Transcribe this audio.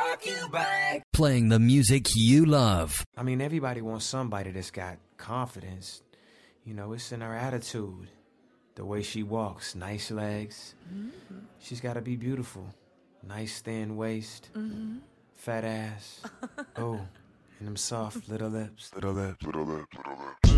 Playing the music you love. I mean, everybody wants somebody that's got confidence. You know, it's in her attitude. The way she walks, nice legs. Mm-hmm. She's got to be beautiful. Nice thin waist. Mm-hmm. Fat ass. Oh, and them soft little lips. Little lips.